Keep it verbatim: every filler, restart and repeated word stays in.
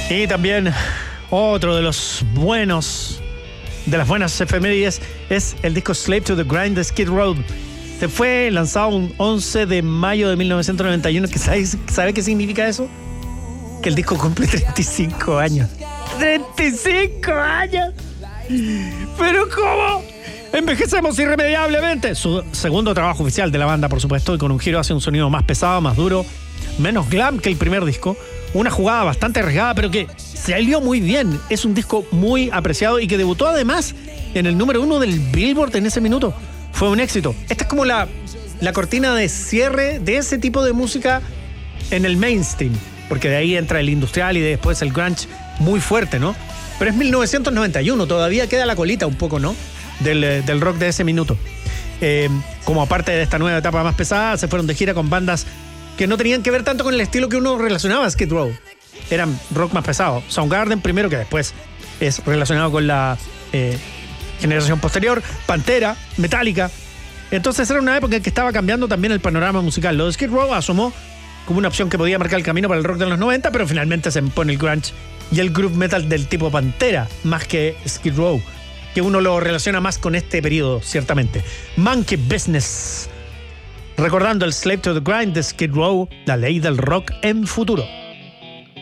Y también otro de los buenos, de las buenas efemérides, es el disco Slave to the Grind de Skid Row. Se fue lanzado un once de mayo de mil novecientos noventa y uno. ¿Sabe, ¿Sabe qué significa eso? Que el disco cumple treinta y cinco años. ¡treinta y cinco años! ¿Pero cómo? Envejecemos irremediablemente. Su segundo trabajo oficial de la banda, por supuesto, y con un giro hacia un sonido más pesado, más duro, menos glam que el primer disco. Una jugada bastante arriesgada, pero que salió muy bien. Es un disco muy apreciado y que debutó además en el número uno del Billboard en ese minuto. Fue un éxito. Esta es como la, la cortina de cierre de ese tipo de música en el mainstream, porque de ahí entra el industrial y después el grunge muy fuerte, ¿no? Pero es mil novecientos noventa y uno, todavía queda la colita un poco, ¿no? Del, del rock de ese minuto. Eh, como aparte de esta nueva etapa más pesada, se fueron de gira con bandas que no tenían que ver tanto con el estilo que uno relacionaba a Skid Row. Eran rock más pesado. Soundgarden primero, que después es relacionado con la eh, generación posterior. Pantera, Metallica. Entonces era una época en que estaba cambiando también el panorama musical. Lo de Skid Row asomó como una opción que podía marcar el camino para el rock de los noventa, pero finalmente se impone el grunge y el groove metal del tipo Pantera, más que Skid Row, que uno lo relaciona más con este periodo, ciertamente. Monkey Business. Recordando el Slave to the Grind de Skid Row, la ley del rock en futuro.